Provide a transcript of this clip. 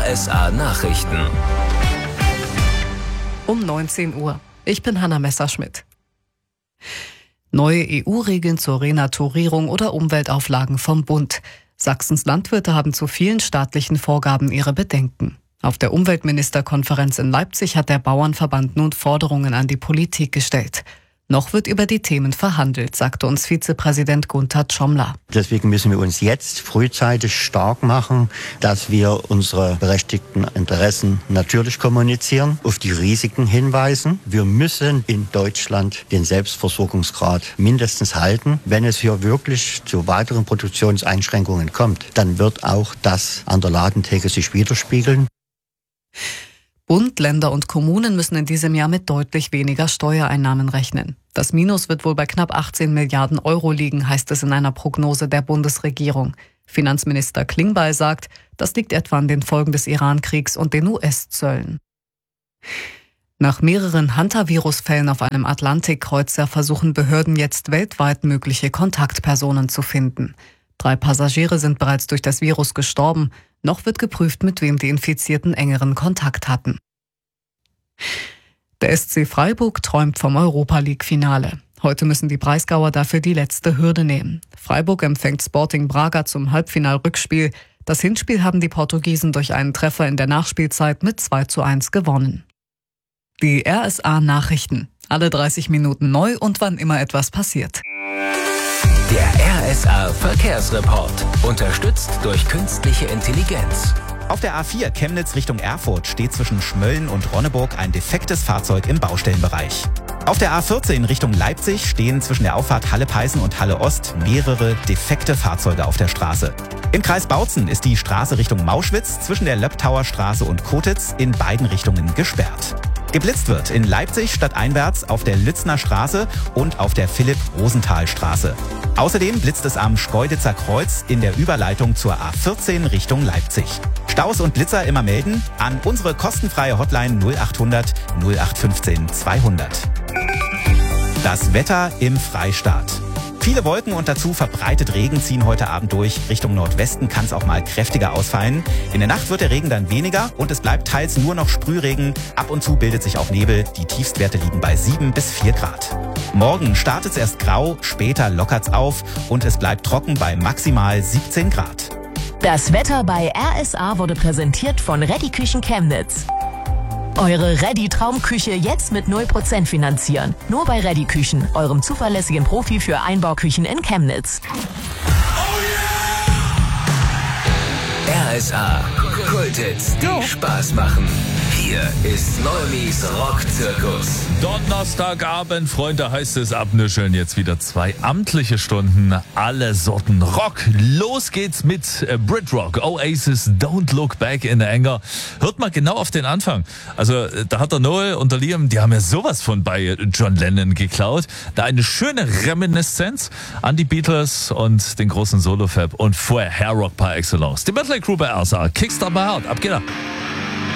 RSA Nachrichten. Um 19 Uhr. Ich bin Hanna Messerschmidt. Neue EU-Regeln zur Renaturierung oder Umweltauflagen vom Bund. Sachsens Landwirte haben zu vielen staatlichen Vorgaben ihre Bedenken. Auf der Umweltministerkonferenz in Leipzig hat der Bauernverband nun Forderungen an die Politik gestellt. Noch wird über die Themen verhandelt, sagte uns Vizepräsident Gunther Tschomler. Deswegen müssen wir uns jetzt frühzeitig stark machen, dass wir unsere berechtigten Interessen natürlich kommunizieren, auf die Risiken hinweisen. Wir müssen in Deutschland den Selbstversorgungsgrad mindestens halten. Wenn es hier wirklich zu weiteren Produktionseinschränkungen kommt, dann wird auch das an der Ladentheke sich widerspiegeln. Bund, Länder und Kommunen müssen in diesem Jahr mit deutlich weniger Steuereinnahmen rechnen. Das Minus wird wohl bei knapp 18 Milliarden Euro liegen, heißt es in einer Prognose der Bundesregierung. Finanzminister Klingbeil sagt, das liegt etwa an den Folgen des Iran-Kriegs und den US-Zöllen. Nach mehreren Hantavirus-Fällen auf einem Atlantikkreuzer versuchen Behörden jetzt weltweit mögliche Kontaktpersonen zu finden. 3 Passagiere sind bereits durch das Virus gestorben. Noch wird geprüft, mit wem die Infizierten engeren Kontakt hatten. Der SC Freiburg träumt vom Europa-League-Finale. Heute müssen die Breisgauer dafür die letzte Hürde nehmen. Freiburg empfängt Sporting Braga zum Halbfinal-Rückspiel. Das Hinspiel haben die Portugiesen durch einen Treffer in der Nachspielzeit mit 2:1 gewonnen. Die RSA-Nachrichten. Alle 30 Minuten neu und wann immer etwas passiert. Der RSA Verkehrsreport. Unterstützt durch künstliche Intelligenz. Auf der A4 Chemnitz Richtung Erfurt steht zwischen Schmölln und Ronneburg ein defektes Fahrzeug im Baustellenbereich. Auf der A14 Richtung Leipzig stehen zwischen der Auffahrt Halle-Peißen und Halle-Ost mehrere defekte Fahrzeuge auf der Straße. Im Kreis Bautzen ist die Straße Richtung Mauschwitz zwischen der Löbtauer Straße und Kotitz in beiden Richtungen gesperrt. Geblitzt wird in Leipzig stadteinwärts auf der Lützner Straße und auf der Philipp-Rosenthal-Straße. Außerdem blitzt es am Schkeuditzer Kreuz in der Überleitung zur A14 Richtung Leipzig. Staus und Blitzer immer melden an unsere kostenfreie Hotline 0800 0815 200. Das Wetter im Freistaat. Viele Wolken und dazu verbreitet Regen ziehen heute Abend durch. Richtung Nordwesten kann es auch mal kräftiger ausfallen. In der Nacht wird der Regen dann weniger und es bleibt teils nur noch Sprühregen. Ab und zu bildet sich auch Nebel. Die Tiefstwerte liegen bei 7 bis 4 Grad. Morgen startet es erst grau, später lockert es auf und es bleibt trocken bei maximal 17 Grad. Das Wetter bei RSA wurde präsentiert von Reddy Küchen Chemnitz. Eure Reddy-Traumküche jetzt mit 0% finanzieren. Nur bei Reddy Küchen, eurem zuverlässigen Profi für Einbauküchen in Chemnitz. RSA Kulthits, die Spaß machen. Hier ist Neumis Rockzirkus. Donnerstagabend, Freunde, heißt es abnischeln. Jetzt wieder 2 amtliche Stunden, alle Sorten Rock. Los geht's mit Britrock, Oasis, Don't Look Back in Anger. Hört mal genau auf den Anfang. Also da hat der Noel und der Liam, die haben ja sowas von bei John Lennon geklaut. Da eine schöne Reminiszenz an die Beatles und den großen Solo-Fab und vorher Hair Rock par excellence. Die Metal Crew bei RSA, Kickstart My Heart, ab geht er.